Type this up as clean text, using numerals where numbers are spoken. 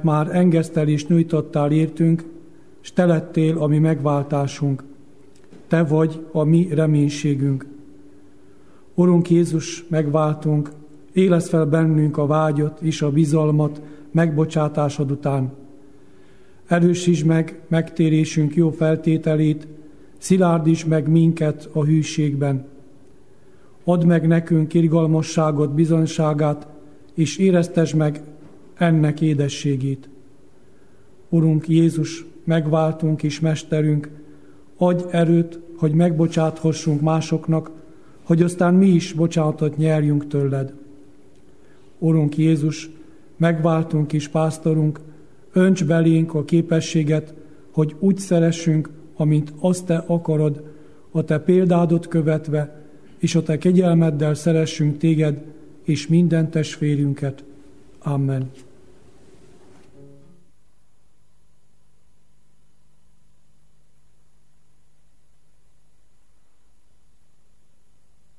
már engesztelést nyújtottál értünk, s te lettél a mi megváltásunk. Te vagy a mi reménységünk. Urunk Jézus, megváltunk, élesz fel bennünk a vágyat és a bizalmat megbocsátásod után. Erősítsd meg megtérésünk jó feltételét, szilárdítsd meg minket a hűségben. Add meg nekünk irgalmasságot, bizonyságát, és éreztesd meg ennek édességét. Urunk Jézus, megváltunk és mesterünk, adj erőt, hogy megbocsáthassunk másoknak, hogy aztán mi is bocsánatot nyerjünk tőled. Urunk Jézus, megváltunk és pásztorunk, önts belénk a képességet, hogy úgy szeressünk, amint azt te akarod, a te példádot követve, és a te kegyelmeddel szeressünk téged és minden testvérünket. Amen.